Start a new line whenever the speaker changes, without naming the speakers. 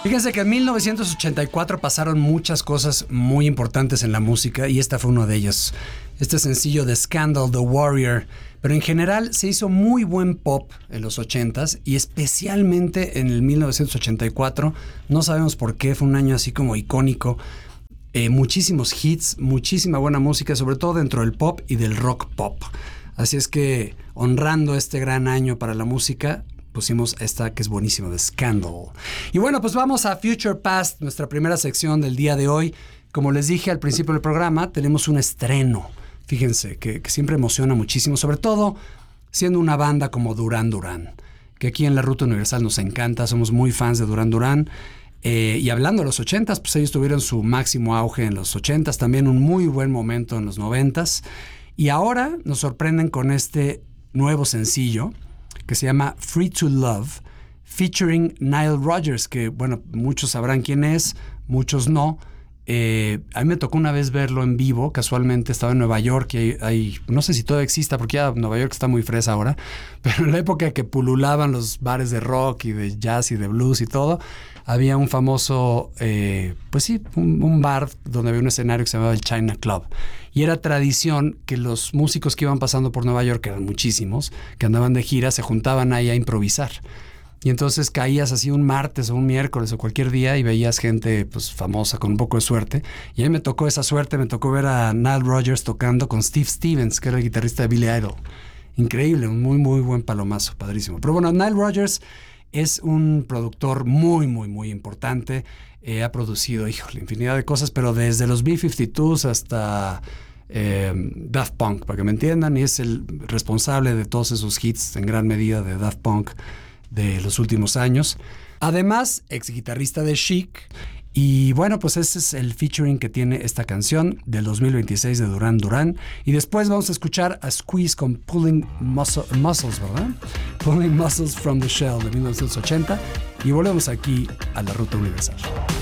Fíjense que en 1984 pasaron muchas cosas muy importantes en la música y esta fue una de ellas. Este sencillo de Scandal, The Warrior. Pero en general se hizo muy buen pop en los 80s y especialmente en el 1984. No sabemos por qué, fue un año así como icónico. Muchísimos hits, muchísima buena música, sobre todo dentro del pop y del rock pop. Así es que, honrando este gran año para la música, pusimos esta que es buenísima, de Scandal. Y bueno, pues vamos a Future Past, nuestra primera sección del día de hoy. Como les dije al principio del programa, tenemos un estreno. Fíjense, que siempre emociona muchísimo, sobre todo siendo una banda como Duran Duran, que aquí en la Ruta Universal nos encanta, somos muy fans de Duran Duran. Y hablando de los 80s, pues ellos tuvieron su máximo auge en los 80s, también un muy buen momento en los 90s. Y ahora nos sorprenden con este nuevo sencillo que se llama Free to Love, featuring Nile Rodgers, que bueno, muchos sabrán quién es, muchos no. A mí me tocó una vez verlo en vivo, casualmente estaba en Nueva York y hay no sé si todavía exista, porque ya Nueva York está muy fresa ahora, pero en la época que pululaban los bares de rock y de jazz y de blues y todo, había un famoso, pues sí, un bar donde había un escenario que se llamaba el China Club. Y era tradición que los músicos que iban pasando por Nueva York, que eran muchísimos, que andaban de gira, se juntaban ahí a improvisar. Y entonces caías así un martes o un miércoles o cualquier día y veías gente pues famosa con un poco de suerte. Y a mí me tocó esa suerte, me tocó ver a Nile Rodgers tocando con Steve Stevens, que era el guitarrista de Billy Idol. Increíble, un muy, muy buen palomazo, padrísimo. Pero bueno, Nile Rodgers es un productor muy, muy, muy importante. Ha producido, híjole, infinidad de cosas, pero desde los B-52s hasta Daft Punk, para que me entiendan, y es el responsable de todos esos hits en gran medida de Daft Punk de los últimos años. Además, ex guitarrista de Chic. Y bueno, pues ese es el featuring que tiene esta canción del 2026 de Duran Duran. Y después vamos a escuchar a Squeeze con Pulling Muscles, ¿verdad? Pulling Muscles from the Shell de 1980. Y volvemos aquí a la Ruta Universal.